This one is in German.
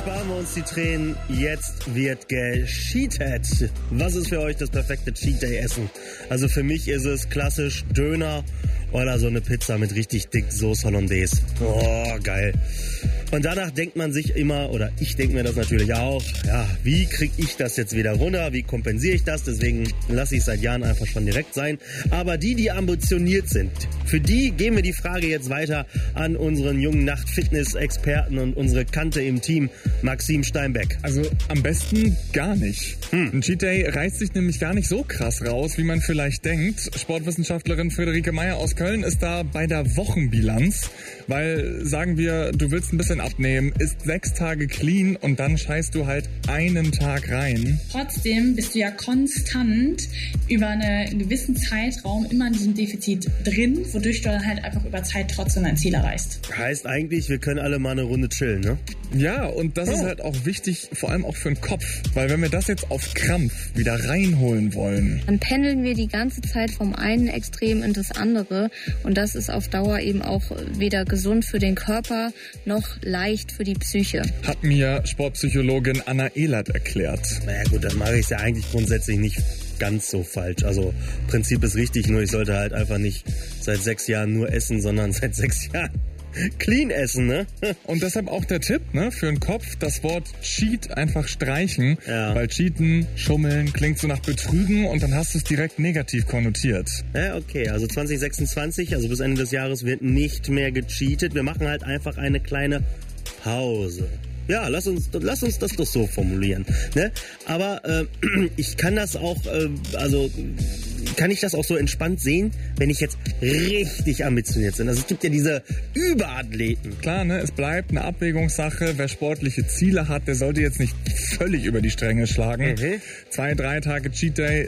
sparen wir uns die Tränen. Jetzt wird gecheatet. Was ist für euch das perfekte Cheat Day Essen? Also für mich ist es klassisch Döner oder so eine Pizza mit richtig dick Sauce Hollandaise. Oh, geil. Und danach denkt man sich immer, oder ich denke mir das natürlich auch, ja, wie kriege ich das jetzt wieder runter? Wie kompensiere ich das? Deswegen lasse ich es seit Jahren einfach schon direkt sein. Aber die ambitioniert sind, für die geben wir die Frage jetzt weiter an unseren jungen Nacht-Fitness-Experten und unsere Kante im Team, Maxim Steinbeck. Also am besten gar nicht. Ein Cheat Day reißt sich nämlich gar nicht so krass raus, wie man vielleicht denkt. Sportwissenschaftlerin Friederike Meyer aus Köln ist da bei der Wochenbilanz, weil, sagen wir, du willst ein bisschen abnehmen, isst 6 Tage clean und dann scheißt du halt einen Tag rein. Trotzdem bist du ja konstant über einen gewissen Zeitraum immer in diesem Defizit drin, wodurch du dann halt einfach über Zeit trotzdem dein Ziel erreichst. Heißt eigentlich, wir können alle mal eine Runde chillen, ne? Ja, und das ist halt auch wichtig, vor allem auch für den Kopf, weil wenn wir das jetzt auf Krampf wieder reinholen wollen, dann pendeln wir die ganze Zeit vom einen Extrem in das andere und das ist auf Dauer eben auch weder gesund für den Körper noch leicht für die Psyche. Hat mir Sportpsychologin Anna Ehlert erklärt. Naja gut, dann mache ich es ja eigentlich grundsätzlich nicht ganz so falsch. Also Prinzip ist richtig, nur ich sollte halt einfach nicht seit 6 Jahren nur essen, sondern seit 6 Jahren clean essen, ne? Und deshalb auch der Tipp, ne, für den Kopf, das Wort Cheat einfach streichen, weil Cheaten, Schummeln klingt so nach Betrügen und dann hast du es direkt negativ konnotiert. Ja, okay, also 2026, also bis Ende des Jahres wird nicht mehr gecheatet. Wir machen halt einfach eine kleine Pause. Ja, lass uns das doch so formulieren, ne? Aber ich kann das auch, kann ich das auch so entspannt sehen, wenn ich jetzt richtig ambitioniert bin. Also es gibt ja diese Überathleten. Klar, ne, es bleibt eine Abwägungssache. Wer sportliche Ziele hat, der sollte jetzt nicht völlig über die Stränge schlagen. 2-3 Tage Cheat Day